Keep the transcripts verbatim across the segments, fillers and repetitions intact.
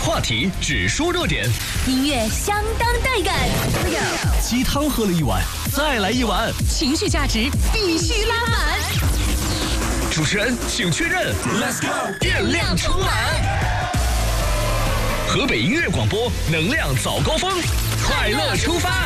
话题，只说热点， 音乐相当带感。 鸡汤喝了一碗，再来一碗， 情绪价值必须拉满。 主持人请确认 ，Let's go， 电量充满。河北音乐广播，能量早高峰，快乐出发。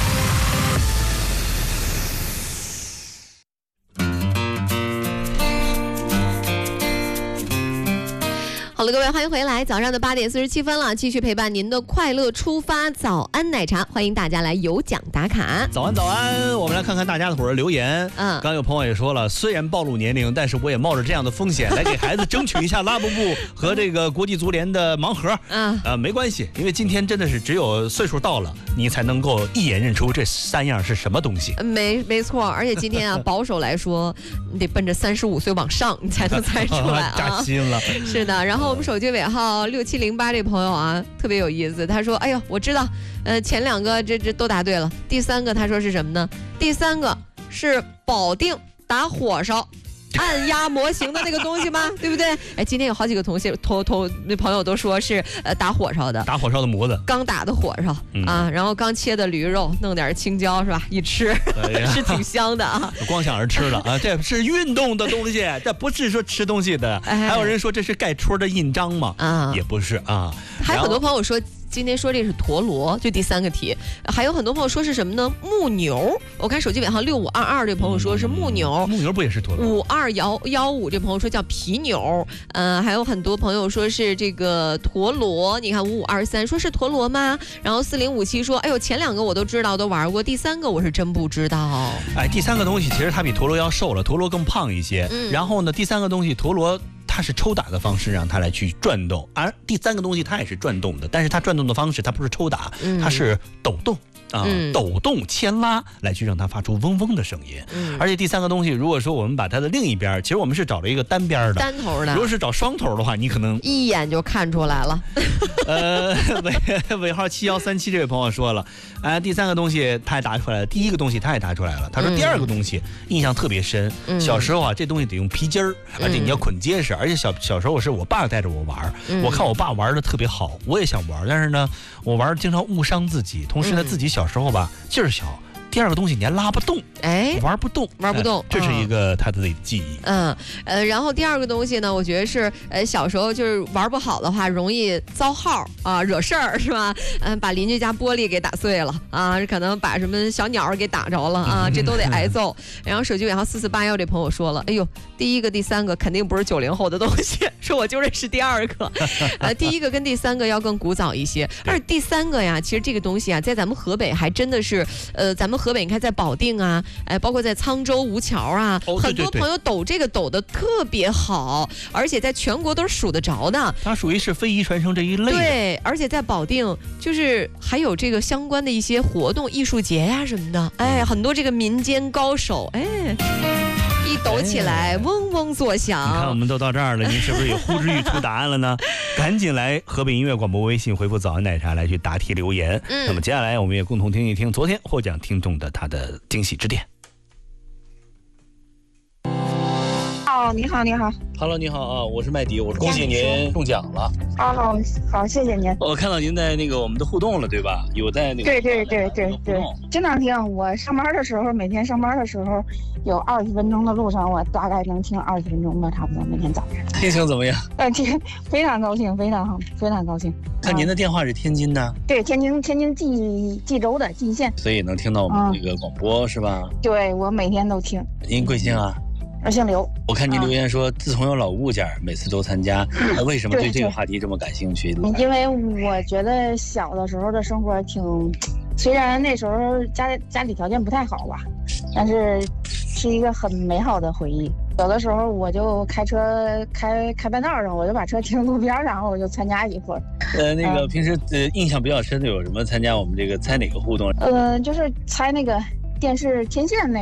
好了，各位，欢迎回来。早上的八点四十七分了，继续陪伴您的快乐出发早安奶茶，欢迎大家来有奖打卡。 早安，早安！我们来看看大家的伙儿留言。 嗯， 刚有朋友也说了，虽然暴露年龄，但是我也冒着这样的风险来给孩子争取一下拉布布和这个国际足联的盲盒。嗯，呃，没关系，因为今天真的是只有岁数到了，你才能够一眼认出这三样是什么东西。 没没错，而且今天啊，保守来说，你得奔着三十五岁往上，你才能猜出来啊。 扎心了。 是的，然后我们手机尾号六七零八这朋友啊，特别有意思。他说：“哎呦，我知道，呃，前两个这这都答对了。第三个他说是什么呢？第三个是保定打火烧。”按压模型的那个东西吗？对不对？哎，今天有好几个同学、同同那朋友都说是呃打火烧的， 打火烧的模子， 刚打的火烧、嗯、啊，然后刚切的驴肉，弄点青椒是吧？一吃、哎、是挺香的啊。 光想着吃了啊，这是运动的东西，这不是说吃东西的。哎、还有人说这是盖戳的印章吗？啊，也不是啊。 还有很多朋友说。今天说这是陀螺，就第三个题，还有很多朋友说是什么呢？木牛。我看手机尾号六五二二这朋友说是木牛， 嗯、木牛不也是陀螺？ 五二幺幺五这朋友说叫皮牛，呃，还有很多朋友说是这个陀螺。你看五五二三说是陀螺吗？然后四零五七说，哎呦，前两个我都知道，都玩过，第三个我是真不知道。 哎，第三个东西其实它比陀螺要瘦了，陀螺更胖一些。嗯、然后呢，第三个东西陀螺。它是抽打的方式让它来去转动，而第三个东西它也是转动的，但是它转动的方式它不是抽打，嗯、它是抖动啊、嗯，抖动牵拉来去让它发出嗡嗡的声音。嗯、而且第三个东西，如果说我们把它的另一边，其实我们是找了一个单边的， 单头的。 如果是找双头的话，你可能一眼就看出来了。 呃，尾尾号七幺三七这位朋友说了，哎、呃，第三个东西他也答出来了，第一个东西他也答出来了。他说第二个东西印象特别深，嗯、小时候啊，这东西得用皮筋儿，而且你要捆结实，而且小小时候是我爸带着我玩，嗯、我看我爸玩的特别好，我也想玩，但是呢，我玩经常误伤自己，同时呢，自己小时候吧劲儿小。第二个东西你还拉不动，哎，玩不动， 玩不动， 呃、这是一个他的记忆。 嗯，呃，然后第二个东西呢，我觉得是，呃，小时候就是玩不好的话，容易遭号啊，惹事儿是吧？嗯、呃，把邻居家玻璃给打碎了啊，可能把什么小鸟给打着了啊，这都得挨揍。然后手机尾号四四八幺这朋友说了，哎呦，第一个、第三个肯定不是九零后的东西，说我就认识第二个。呃，第一个跟第三个要更古早一些，而第三个呀，其实这个东西啊，在咱们河北还真的是，呃，咱们河北你看在保定啊，哎，包括在沧州吴桥啊， 哦、 很多朋友抖这个抖得特别好，而且在全国都是数得着的。 它属于是非遗传承这一类的。 对，而且在保定就是还有这个相关的一些活动、艺术节呀、啊、什么的，哎，很多这个民间高手，哎。一抖起来，哎、嗡嗡作响。 你看，我们都到这儿了，您是不是也呼之欲出答案了呢？赶紧来河北音乐广播微信回复“早安奶茶”来去答题留言。嗯，那么接下来我们也共同听一听昨天获奖听众的他的惊喜之点。 哦，你好，你好。 Hello， 你好啊，我是麦迪，我恭喜您中奖了。 好好好，谢谢您。 我看到您在那个我们的互动了，对吧？有在那个对对对对对，经常听。我上班的时候，每天上班的时候有二十分钟的路上，我大概能听二十分钟吧，差不多每天早上。 心情怎么样？ 呃，听非常高兴，非常好，非常高兴。 看您的电话是天津的？ 对，天津天津蓟蓟州的蓟县， 所以能听到我们这个广播、嗯、是吧？ 对，我每天都听。 您贵姓啊？ 我姓刘。 我看您留言说，自从有老物件，每次都参加。嗯、为什么对这个话题这么感兴趣？ 因为我觉得小的时候的生活挺，虽然那时候家家里条件不太好吧，但是是一个很美好的回忆。有的时候我就开车开开半道上，我就把车停路边上，然后我就参加一会儿。 呃，那个、嗯、平时呃印象比较深的有什么？参加我们这个猜哪个互动？ 呃，就是猜那个电视天线那个。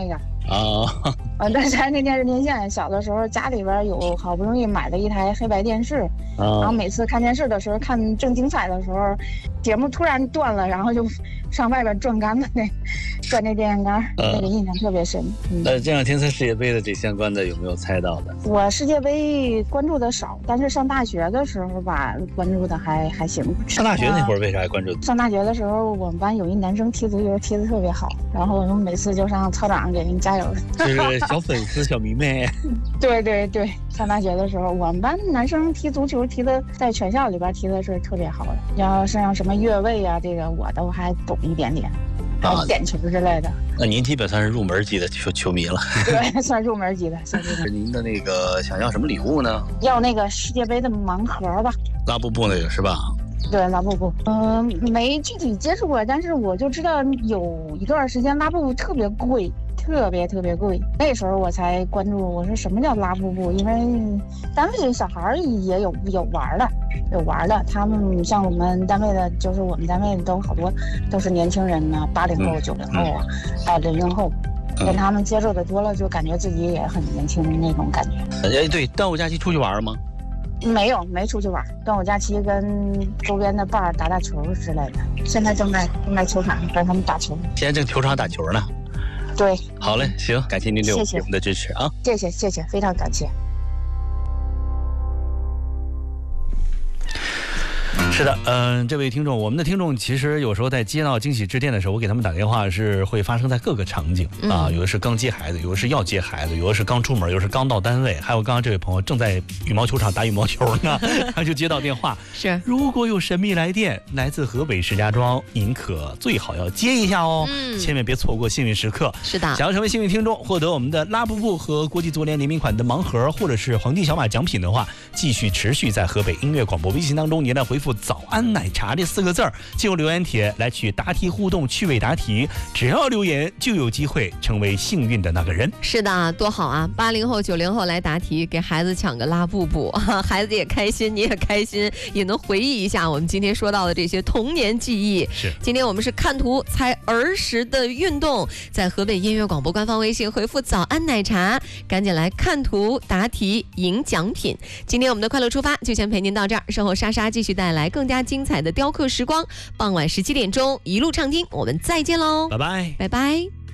啊。 呃，但是还那电视天线，小的时候家里边有好不容易买了一台黑白电视， 啊、 然后每次看电视的时候，看正精彩的时候，节目突然断了，然后就上外边转杆子那转那电线杆， 呃、 那个印象特别深。嗯、 呃，这两天在世界杯的这相关的有没有猜到的？ 我世界杯关注的少，但是上大学的时候吧，关注的还还行。 上大学那会儿为啥还关注？ 上大学的时候，我们班有一男生踢足球踢得特别好，然后我们每次就上操场上给人加油。 就是小粉丝、小迷妹。 对对对，上大学的时候，我们班男生踢足球踢的在全校里边踢的是特别好的。要是像什么越位啊，这个我都还懂一点点，还有点球之类的。 那您基本算是入门级的球球迷了。 对，算入门级的。算入门。 您的那个想要什么礼物呢？ 要那个世界杯的盲盒吧。 拉布布那个是吧？ 对，拉布布，嗯、呃，没具体接触过，但是我就知道有一段时间拉布布特别贵，特别特别贵。那时候我才关注，我说什么叫拉布布？因为单位小孩也有有玩的，有玩的。他们像我们单位的，就是我们单位都好多都是年轻人呢，八零后、九零后啊，还有零零后。跟他们接触的多了，就感觉自己也很年轻的那种感觉。 哎，对，端午假期出去玩吗？ 没有，没出去玩。端午假期跟周边的伴儿打打球之类的。现在正在正在球场跟他们打球。 现在正球场打球呢。 对。 好嘞，行，感谢您对我们的支持啊！ 谢谢谢谢，非常感谢。 是的，嗯、呃，这位听众，我们的听众其实有时候在接到惊喜致电的时候，我给他们打电话是会发生在各个场景、嗯、啊，有的是刚接孩子，有的是要接孩子，有的是刚出门，有的是刚到单位，还有刚刚这位朋友正在羽毛球场打羽毛球呢，他就接到电话， 是如果有神秘来电来自河北石家庄，您可最好要接一下哦，嗯，千万别错过幸运时刻。 是的， 想要成为幸运听众，获得我们的拉布布和国际足联联名款的盲盒，或者是皇帝小马奖品的话，继续持续在河北音乐广播微信当中，您来回复早安奶茶这四个字儿，就留言帖来去答题互动趣味答题，只要留言就有机会成为幸运的那个人。 是的，多好啊！八零后、九零后来答题，给孩子抢个拉布布，孩子也开心，你也开心，也能回忆一下我们今天说到的这些童年记忆。 是， 今天我们是看图猜儿时的运动，在河北音乐广播官方微信回复早安奶茶，赶紧来看图答题赢奖品。今天我们的快乐出发就先陪您到这儿，稍后莎莎继续带来更加精彩的雕刻时光，傍晚十七点钟一路畅听，我们再见喽， 拜拜， 拜拜。